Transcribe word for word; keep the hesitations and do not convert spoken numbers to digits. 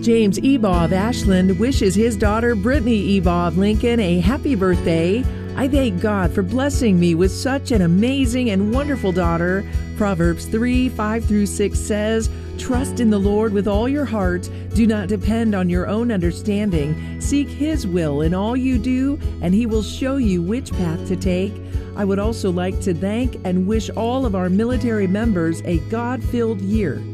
James Ebaugh of Ashland wishes his daughter Brittany Ebaugh of Lincoln a happy birthday. I thank God for blessing me with such an amazing and wonderful daughter. Proverbs three, five through six says, "Trust in the Lord with all your heart. Do not depend on your own understanding. Seek His will in all you do, and He will show you which path to take." I would also like to thank and wish all of our military members a God-filled year.